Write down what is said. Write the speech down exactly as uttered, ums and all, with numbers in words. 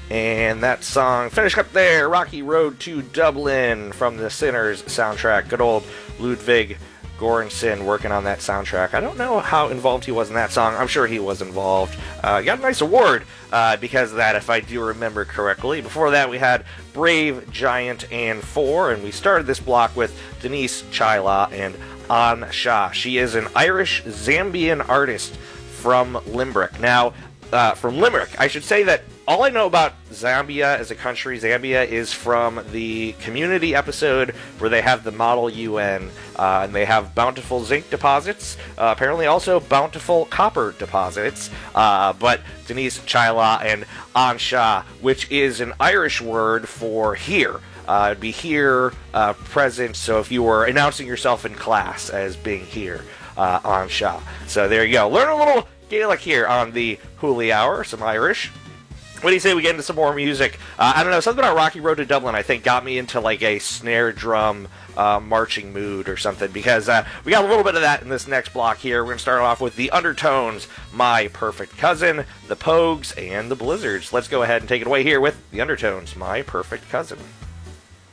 And that song finished up there, Rocky Road to Dublin from the Sinners soundtrack. Good old Ludwig Göransson working on that soundtrack. I don't know how involved he was in that song. I'm sure he was involved. Uh, got a nice award uh, because of that, if I do remember correctly. Before that, we had Brave, Giant, and Four, and we started this block with Denise Chaila and An Shah. She is an Irish-Zambian artist from Limerick. Now, uh, from Limerick, I should say that all I know about Zambia as a country, Zambia, is from the Community episode where they have the Model U N, uh, and they have bountiful zinc deposits, uh, apparently also bountiful copper deposits, uh, but Denise Chaila and An Shah, which is an Irish word for here. Uh, it'd be here, uh, present, so if you were announcing yourself in class as being here, uh, An Shah. So there you go. Learn a little Gaelic here on the Hooli Hour, some Irish. What do you say we get into some more music? Uh, I don't know, something about Rocky Road to Dublin, I think, got me into like a snare drum uh, marching mood or something, because uh, we got a little bit of that in this next block here. We're going to start off with the Undertones, My Perfect Cousin, the Pogues, and the Blizzards. Let's go ahead and take it away here with the Undertones, My Perfect Cousin.